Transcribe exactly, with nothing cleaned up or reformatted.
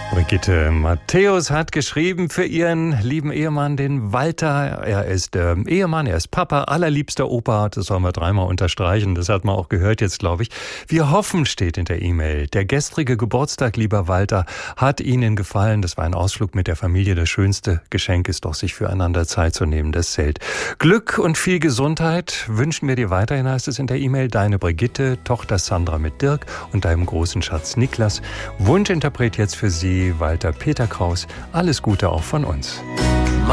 Brigitte Matthäus hat geschrieben für ihren lieben Ehemann, den Walter. Er ist äh, Ehemann, er ist Papa, allerliebster Opa. Das sollen wir dreimal unterstreichen. Das hat man auch gehört jetzt, glaube ich. Wir hoffen, steht in der E-Mail. Der gestrige Geburtstag, lieber Walter, hat Ihnen gefallen. Das war ein Ausflug mit der Familie. Das schönste Geschenk ist doch, sich füreinander Zeit zu nehmen. Das zählt. Glück und viel Gesundheit wünschen wir dir weiterhin, heißt es in der E-Mail. Deine Brigitte, Tochter Sandra mit Dirk und deinem großen Schatz Niklas. Wunschinterpret jetzt für Sie Walter Peter Kraus. Alles Gute auch von uns.